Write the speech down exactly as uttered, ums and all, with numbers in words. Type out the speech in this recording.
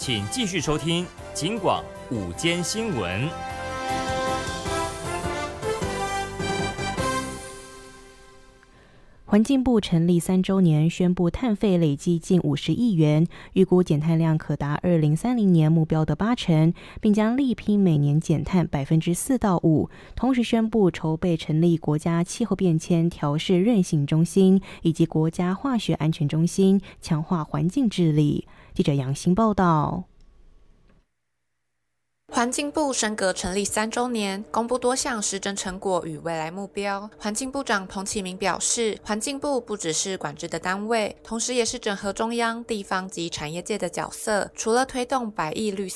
请继续收听警广午间新闻。 环境部成立三周年，宣布碳费累计近五十亿元，预估减碳量可达二零三零年目标的八成，并将力拼每年减碳百分之四到五。同时宣布筹备成立国家气候变迁调试韧性中心以及国家化学安全中心，强化环境治理。记者杨欣报道。 环境部升格成立三周年，公布多项施政成果与未来目标。环境部长彭启明表示，环境部不只是管制的单位，同时也是整合中央、地方及产业界的角色。除了推动百亿绿